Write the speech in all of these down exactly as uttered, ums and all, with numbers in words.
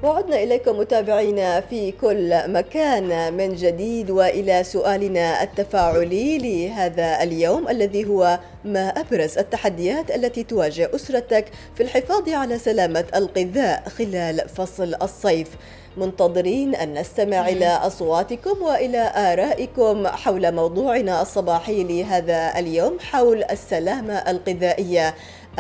وعدنا إليكم متابعينا في كل مكان من جديد، وإلى سؤالنا التفاعلي لهذا اليوم الذي هو: ما أبرز التحديات التي تواجه أسرتك في الحفاظ على سلامة الغذاء خلال فصل الصيف؟ منتظرين أن نستمع إلى أصواتكم وإلى آرائكم حول موضوعنا الصباحي لهذا اليوم حول السلامة الغذائية.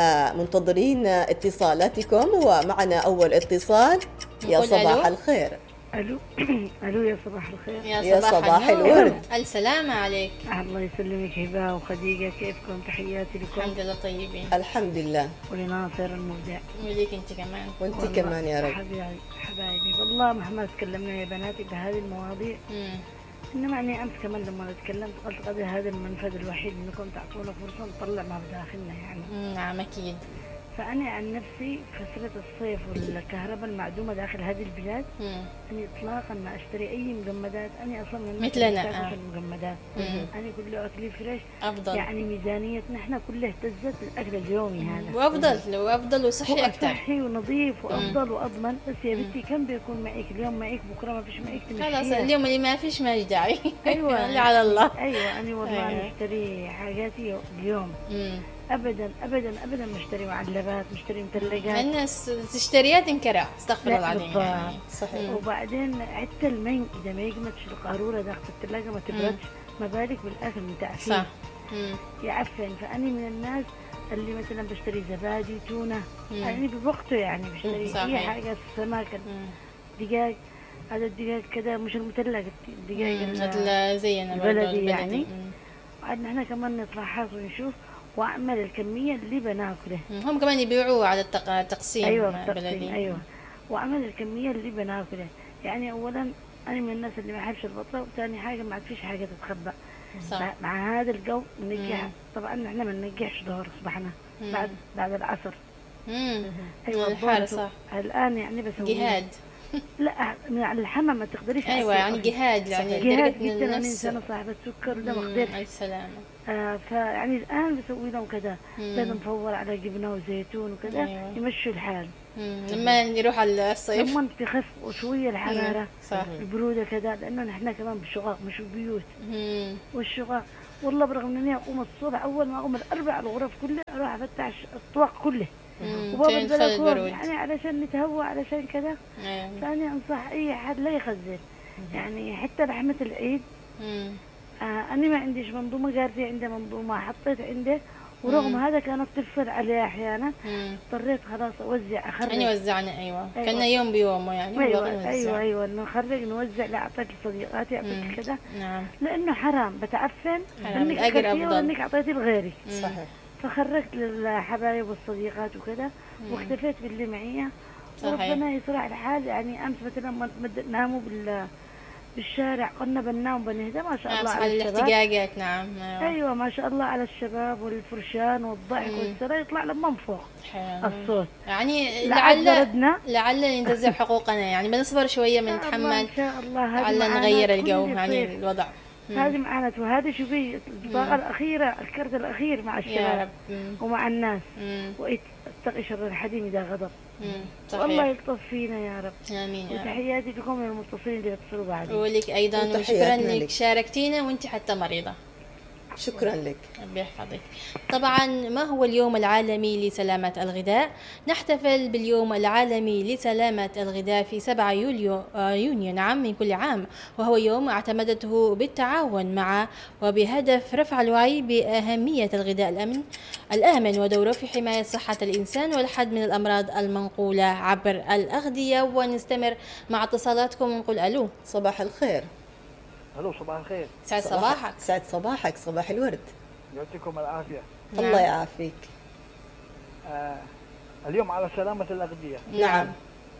منتظرين اتصالاتكم، ومعنا أول اتصال. يا صباح الخير. الو الو يا صباح الخير. يا, يا صباح, صباح الورد. السلامة عليك. الله يسلمك هبة وخديجة، كيفكم؟ تحياتي لكم. الحمد لله طيبين. الحمد لله. ولناصر المبدع. وليك انت كمان. وانت كمان يا رب. حبايبي حبايبي والله مهما تكلمنا يا بناتي بهذه المواضيع، مم. انما اني امس كمان لما تكلمت قلت قد هذا المنفذ الوحيد انكم تعطونا فرصة نطلع ما بداخلنا يعني. نعم اكيد. فأنا عن نفسي فصلة الصيف والكهرباء المعدومة داخل هذه البلاد، أنا إطلاقا ما أشتري أي مجمدات. أنا أصلا من مثلنا آه. المجمدات. أنا كله أكلي فريش أفضل. يعني ميزانيتنا إحنا كلها اهتزت الأكل اليومي هذا، وأفضل وأفضل وصحي أكثر، صحي ونظيف وأفضل وأضمن. بس يا بنتي كم بيكون معك اليوم معك بكرة ما فيش معك تمشي. خلاص اليوم اللي ما فيش ما داعي. أيوة. اللي على الله. أيوة أنا والله أيوة. نشتري حاجاتي اليوم. مم. ابدا ابدا ابدا مشتري معلبات، مشتري مثلجات. الناس تشتريات انكرا، استغفر الله العظيم يعني. صحيح. وبعدين حتى المي اذا ما يجمدش القاروره داخل الثلاجه ما تبردش، ما بالك بالاكل متعفن. صح. يعفن. فاني من الناس اللي مثلا بشتري زبادي، تونه، يعني بوقته يعني بشتري صحيح. اي حاجه سمك، دجاج. هذا الدجاج كذا مش المثلج، الدجاج زينا البلدي يعني. وعندنا احنا كمان نتفحص ونشوف واعمل الكميه اللي بناكله. هم كمان يبيعوه على التقسيم. ايوه التقسيم. ايوه. واعمل الكميه اللي بناكله. يعني اولا انا من الناس اللي ما احبش البطه، وثاني حاجه ما فيش حاجه تتخبى. صح. مع هذا الجو بننجح. طبعا احنا ما بننجحش ظهر صبحنا بعد بعد العصر. امم ايوه الحاره صح. الان يعني بسوي جهاد. لا من على الحمى ما تقدريش. ايوه يعني جهاد يعني جهاد جدا. انا انسانه صاحبه سكر ده ما اقدرش. اي سلامه. آه فيعني الان بسوي لهم كذا، بين مفور على جبنه وزيتون وكذا. أيوة. يمشوا الحال. مم. لما يروح على الصيف لما تخف شويه الحراره. صح. البروده كذا، لانه نحن كمان بالشقق مش بيوت. والشقق والله برغم اني اقوم الصبح اول ما اقوم الاربع الغرف كلها اروح افتح الطواق كله وباب البلكون يعني علشان نتهوى علشان كذا. أيوة. فأنا أنصح أي أحد لا يخزن. يعني حتى رحمة العيد. آه أنا ما عنديش منظومة، جارتي عندها منظومة حطيت عنده، ورغم مم. هذا كانت تفر عليها أحيانا. اضطريت خلاص أوزع أخرج. يعني وزعنا. أيوة, أيوة. كنا يوم بيومه يعني. أيوة أيوة أيوة نخرج نوزع. لا أعطيت لصديقاتي، أعطيت كذا. نعم. لأنه حرام بتعفن إنك أخذتيه وإنك أعطيتيه لغيرك. صحيح. فخرجت للحبايب والصديقات وكذا، واختفيت باللي معي. وربنا يسرع الحال. يعني امس مثلا ناموا بال بالشارع، قلنا بننام بنهدى ما شاء الله على الشباب. الاحتجاجات. نعم. ايوه ما شاء الله على الشباب والفرشان والضحك والسرى يطلع لما فوق الصوت. يعني لعل لعل ينتزع حقوقنا، يعني بنصبر شويه بنتحمل ان شاء الله. لعل نغير الجو يعني الوضع. هذه معاناة. وهذه شوفي البطاقة الأخيرة، الكرت الأخير مع الشباب ومع الناس. واتقي شر الحديم إذا غضب. والله يلطف فينا يا رب. آمين. وتحياتي لكم للمتصلين اللي يتصلوا بعدين. ولك أيضا، وشكرا لك شاركتينا وأنت حتى مريضة. شكرا لك. ربي يحفظك. طبعا ما هو اليوم العالمي لسلامة الغذاء؟ نحتفل باليوم العالمي لسلامة الغذاء في سبعة يوليو يونيو نعم من كل عام، وهو يوم اعتمدته بالتعاون مع وبهدف رفع الوعي بأهمية الغذاء الأمن الآمن ودوره في حماية صحة الإنسان والحد من الأمراض المنقولة عبر الأغذية. ونستمر مع اتصالاتكم ونقول ألو. صباح الخير. الو صباح الخير. سعد صباحك. سعد صباحك. صباح الورد. يعطيكم العافيه. نعم. الله يعافيك. آه اليوم على سلامه الاغذيه. نعم.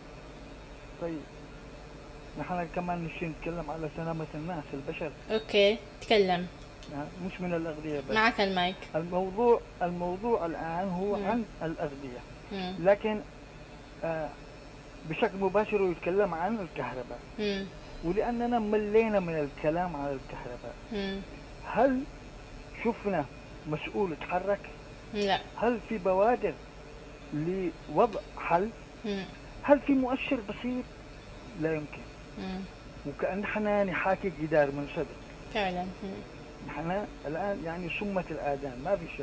طيب نحن كمان نشي نتكلم على سلامه الناس البشر. اوكي تكلم. مش من الاغذيه بس. معك المايك. الموضوع الموضوع الان هو مم. عن الاغذيه. مم. لكن آه بشكل مباشر يتكلم عن الكهرباء. مم. ولأننا ملينا من الكلام على الكهرباء. مم. هل شفنا مسؤول يتحرك؟ لا. هل في بوادر لوضع حل؟ مم. هل في مؤشر بسيط لا يمكن. مم. وكأن احنا نحاكي جدار من صدق فعلا. نحن الآن يعني صمة الآذان ما في شيء.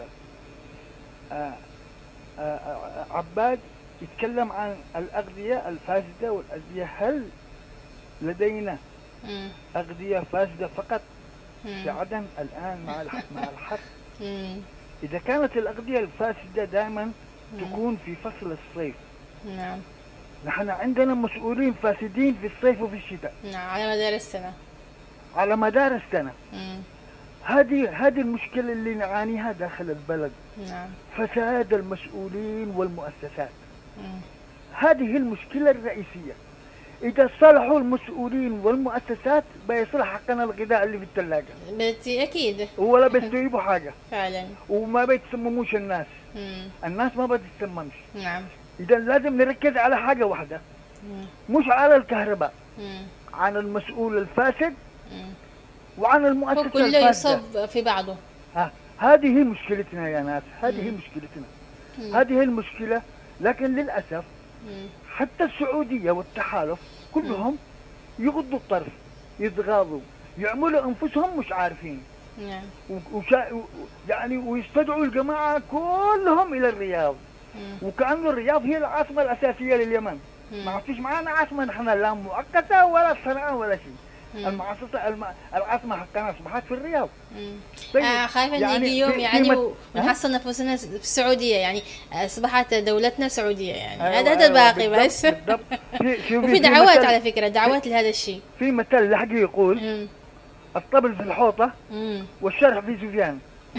آه آه آه عباد يتكلم عن الأغذية الفاسدة والأغذية. هل لدينا مم. أغذية فاسدة فقط مم. في عدن الآن مع مع الحرب؟ مم. إذا كانت الأغذية الفاسدة دائما تكون في فصل الصيف. نعم. نحن عندنا مسؤولين فاسدين في الصيف وفي الشتاء. نعم على مدار السنة. على مدار السنة. مم. هذه هذه المشكلة اللي نعانيها داخل البلد. نعم. فساد المسؤولين والمؤسسات. مم. هذه المشكلة الرئيسية. إذا صلحوا المسؤولين والمؤسسات بيصلح حقنا الغذاء اللي في الثلاجة. بتي أكيد. ولا بيستويبوا حاجة. فعلا. وما بيتسمموش الناس. مم. الناس ما بتتسممش. نعم. إذا لازم نركز على حاجة واحدة. مم. مش على الكهرباء. مم. عن المسؤول الفاسد. مم. وعن المؤسسة كله الفاسدة. يصب في بعضه. ها هذه هي مشكلتنا يا ناس. هذه هي مشكلتنا. مم. هذه هي المشكلة. لكن للأسف مم. حتى السعودية والتحالف كلهم يغضوا الطرف، يتغاضوا، يعملوا أنفسهم مش عارفين. نعم. وشا... يعني ويستدعوا الجماعة كلهم إلى الرياض. مم. وكأنه الرياض هي العاصمة الأساسية لليمن. مم. ما فيش معانا عاصمة نحن لا مؤقتة ولا صنعاء ولا شيء. مم. المعاصمة الم... العاصمة حقنا أصبحت في الرياض. مم. طيب، آه خايفة يعني نيجي يوم في- يعني في مت- و- ونحصل نفسنا في السعودية، يعني أصبحت دولتنا سعودية يعني. أيوة هذا هذا أيوة الباقي بالضبط بس. بالضبط. في- شوفي، وفي في دعوات مثل- على فكرة، دعوات لهذا الشيء. في مثل لحقي يقول مم. الطبل في الحوطة مم. والشرح في سفيان.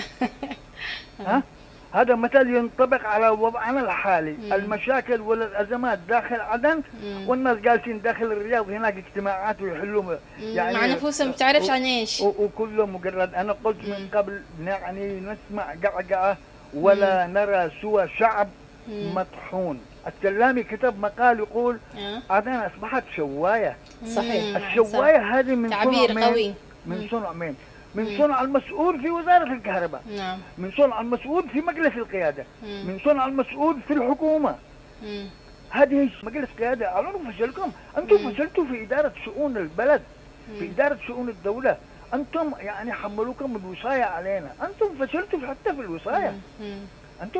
ها؟ هذا مثل ينطبق على وضعنا الحالي. مم. المشاكل والأزمات داخل عدن مم. والناس جالسين داخل الرياض هناك اجتماعات ويحلوا مم. مع نفوسهم بتعرفش عن ايش. و- وكله مجرد. أنا قلت من قبل يعني نسمع قعقعة ولا نرى سوى شعب مم. مطحون. السلامي كتب مقال يقول آه. عدن أصبحت شواية. صحيح. مم. الشواية هذه من تعبير صنع قوي. مين؟ من مم. صنع مين؟ من مم. صنع المسؤول في وزارة الكهرباء. نعم. من صنع المسؤول في مجلس القيادة. مم. من صنع المسؤول في الحكومة. مم. هذه مجلس قيادة. أعلنوا فشلكم. أنتم مم. فشلتوا في إدارة شؤون البلد. في مم. إدارة شؤون الدولة. أنتم يعني حملوكم الوصاية علينا. أنتم فشلتوا حتى في الوصاية. مم.